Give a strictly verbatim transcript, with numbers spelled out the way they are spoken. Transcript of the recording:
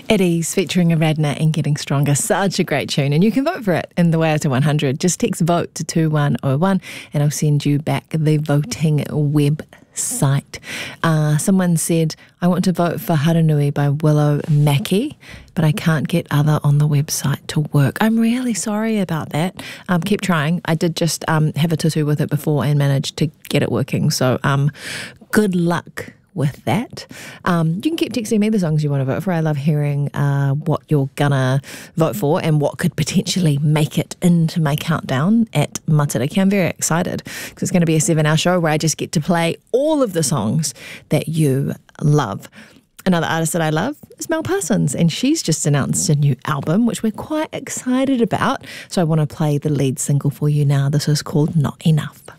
Eddie's featuring Aradna and Getting Stronger. Such a great tune. And you can vote for it in the Way to one hundred. Just text VOTE to two one oh one and I'll send you back the voting website. Uh, someone said, I want to vote for Haranui by Willow Mackie, but I can't get other on the website to work. I'm really sorry about that. Um, keep trying. I did just um, have a tutu with it before and managed to get it working. So um, good luck with that. Um, you can keep texting me the songs you want to vote for. I love hearing uh, what you're gonna vote for and what could potentially make it into my countdown at Matariki. I'm very excited because it's going to be a seven-hour show where I just get to play all of the songs that you love. Another artist that I love is Mel Parsons, and she's just announced a new album, which we're quite excited about. So I want to play the lead single for you now. This is called Not Enough.